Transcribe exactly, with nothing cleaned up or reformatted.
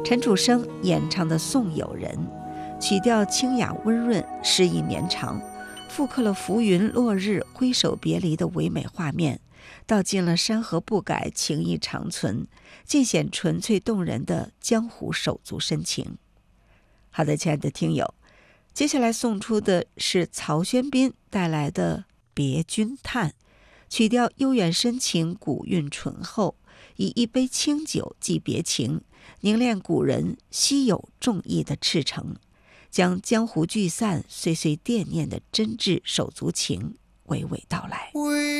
陈楚生演唱的《送友人》，曲调清雅温润，诗意绵长，复刻了浮云落日挥手别离的唯美画面，道尽了山河不改情意长存，尽显纯粹动人的江湖手足深情。好的，亲爱的听友，接下来送出的是曹轩宾带来的《别君叹》，曲调悠远深情，古韵醇厚，以一杯清酒寄别情，凝练古人稀有重义的赤诚，将江湖聚散岁岁惦念的真挚手足情娓娓道来。